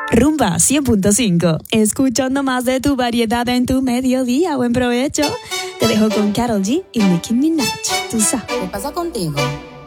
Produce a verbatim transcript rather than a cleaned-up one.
Rumba cien punto cinco. Escuchando más de tu variedad en tu mediodía. Buen provecho. Te dejo con Karol G y Nicki Minaj. Tú sabes. ¿Qué pasa contigo?